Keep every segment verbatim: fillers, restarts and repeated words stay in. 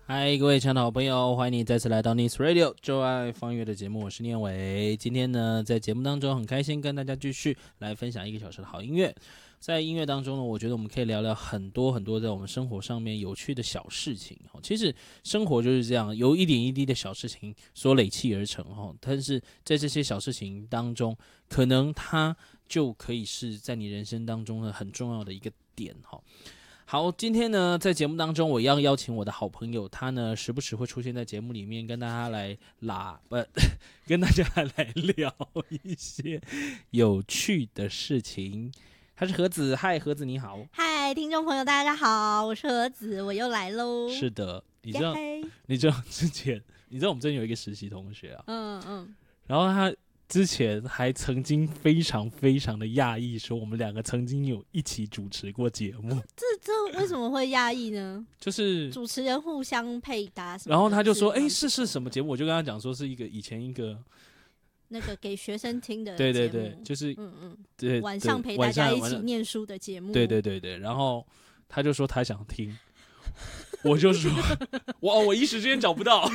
嗨，各位亲爱的好朋友，欢迎你再次来到 Nice Radio 就爱放乐的节目，我是念伟。今天呢，在节目当中很开心跟大家继续来分享一个小时的好音乐。在音乐当中呢，我觉得我们可以聊聊很多很多在我们生活上面有趣的小事情。其实生活就是这样，由一点一滴的小事情所累积而成。但是在这些小事情当中，可能它就可以是在你人生当中的很重要的一个点。好，今天呢，在节目当中，我要邀请我的好朋友，他呢时不时会出现在节目里面，跟大家来拉不，跟大家来聊一些有趣的事情。他是何子，嗨，何子你好。 嗨，听众朋友大家好，我是何子，我又来喽。 是的，你知道，你知道之前，你知道我们这边有一个实习同学啊，嗯嗯，然后他之前还曾经非常非常的讶异，说我们两个曾经有一起主持过节目。 这这为什么会讶异呢？ 就是主持人互相配搭什么的。 然后他就说：“哎、欸，是是什么节目？”我就跟他讲说是一个以前一个那个给学生听的节目。 对对对，就是嗯嗯，对， 晚上陪大家一起念书的节目。 对对对对，然后他就说他想听，我就说：“我我一时之间找不到。”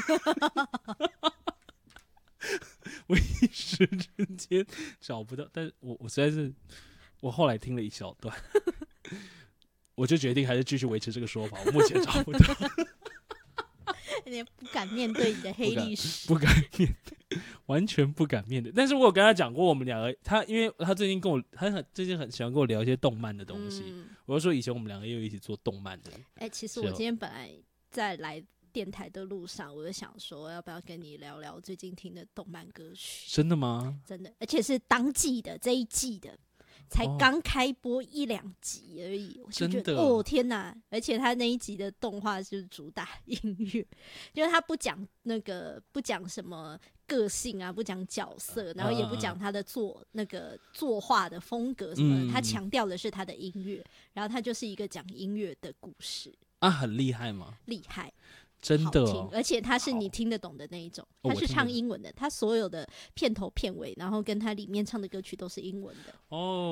我一时之间找不到，但是我我实在是，我后来听了一小段，我就决定还是继续维持这个说法。我目前找不到， 你不敢面对你的黑历史， 不敢面对，完全不敢面对。但是我有跟他讲过，我们两个，他因为他最近跟我，他很最近很喜欢跟我聊一些动漫的东西。嗯、我就说以前我们两个也有一起做动漫的。 哎、欸，其实我今天本来在来电台的路上，我就想说，要不要跟你聊聊最近听的动漫歌曲？ 真的吗？ 真的，而且是当季的，这一季的，才刚开播一两集而已。我就觉得，哦天哪！而且他那一集的动画就是主打音乐，就是他不讲那个不讲什么个性啊，不讲角色，然后也不讲他的作那个作画的风格什么的，嗯、他强调的是他的音乐，然后他就是一个讲音乐的故事啊，很厉害吗？ 厉害。 真的、哦， 而且它是你听得懂的那一种，它是唱英文的，它所有的片头片尾，然后跟它里面唱的歌曲都是英文的。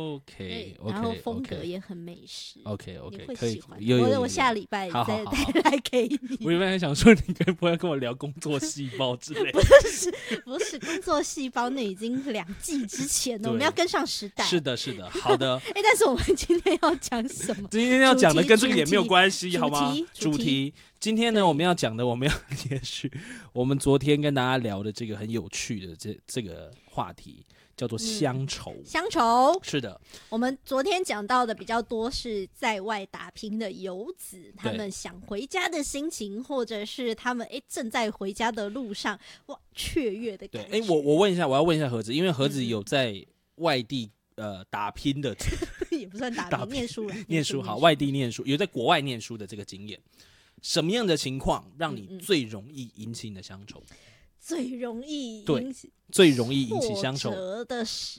OK， 然后风格也很美式。 OK OK， 你会喜欢。 有有有有我我下礼拜再带来给你。 我原本还想说，你该不会跟我聊工作细胞之类的？ 不是不是，工作细胞那已经两季之前了，我们要跟上时代。 是的，是的，好的。 哎、欸，但是我们今天要讲什么？ 今天要讲的跟这个也没有关系，好吗？ 主题。 今天呢，我们要讲的，我们要延续我们昨天跟大家聊的这个很有趣的这这个话题，叫做乡愁。 嗯、乡愁是的， 我们昨天讲到的比较多是在外打拼的游子，他们想回家的心情，或者是他们哎正在回家的路上，哇，雀跃的感觉。 对，哎，我我问一下，我要问一下盒子，因为盒子有在外地。呃，打拼的也不算打拼，打拼念书了， 念书好，外地念书，有在国外念书的这个经验。什么样的情况让你最容易引起你的乡愁？ 最容易对，最容易引起乡愁的时